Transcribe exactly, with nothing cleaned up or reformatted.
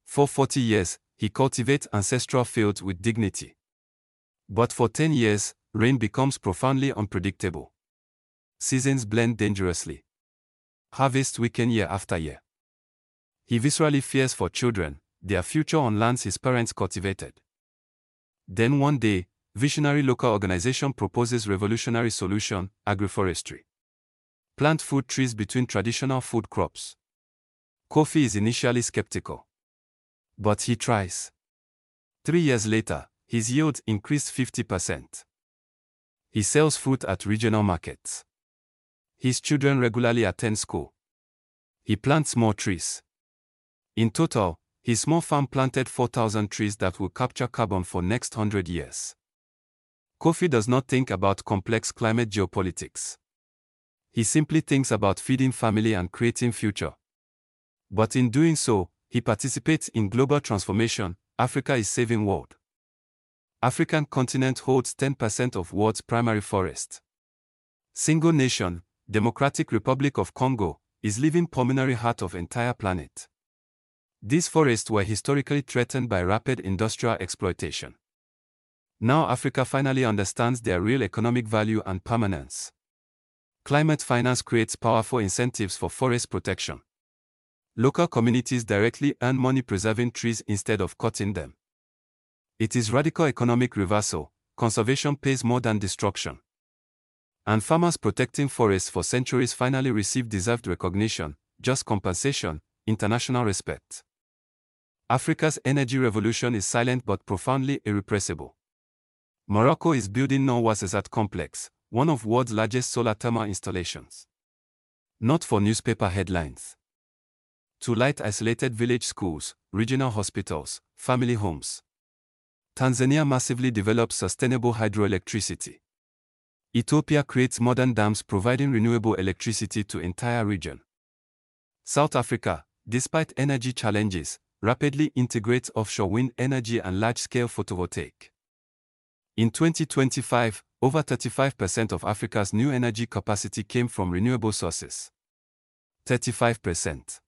For forty years, he cultivates ancestral fields with dignity. But for ten years, rain becomes profoundly unpredictable. Seasons blend dangerously. Harvests weaken year after year. He viscerally fears for children, their future on lands his parents cultivated. Then one day, visionary local organization proposes revolutionary solution, agroforestry. Plant food trees between traditional food crops. Kofi is initially skeptical. But he tries. Three years later, his yields increased fifty percent. He sells fruit at regional markets. His children regularly attend school. He plants more trees. In total, his small farm planted four thousand trees that will capture carbon for next one hundred years. Kofi does not think about complex climate geopolitics. He simply thinks about feeding family and creating future. But in doing so, he participates in global transformation. Africa is saving world. African continent holds ten percent of world's primary forest. Single nation, Democratic Republic of Congo, is living pulmonary heart of entire planet. These forests were historically threatened by rapid industrial exploitation. Now Africa finally understands their real economic value and permanence. Climate finance creates powerful incentives for forest protection. Local communities directly earn money preserving trees instead of cutting them. It is radical economic reversal. Conservation pays more than destruction. And farmers protecting forests for centuries finally receive deserved recognition, just compensation, international respect. Africa's energy revolution is silent but profoundly irrepressible. Morocco is building Nouakchott complex, one of the world's largest solar thermal installations. Not for newspaper headlines. To light isolated village schools, regional hospitals, family homes. Tanzania massively develops sustainable hydroelectricity. Ethiopia creates modern dams providing renewable electricity to entire region. South Africa, despite energy challenges, rapidly integrates offshore wind energy and large-scale photovoltaic. In twenty twenty-five, over thirty-five percent of Africa's new energy capacity came from renewable sources. thirty-five percent.